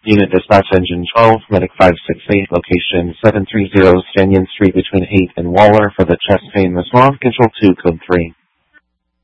Unit Dispatch Engine 12, Medic 568, location 730 Stanyan Street between 8 and Waller for the chest pain response, Control 2, Code 3.